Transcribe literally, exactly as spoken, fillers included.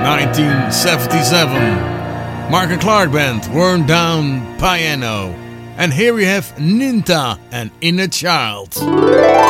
nineteen seventy-seven. Mark and Clark Band, Worn Down Piano. And here we have Ninta and Inner Child.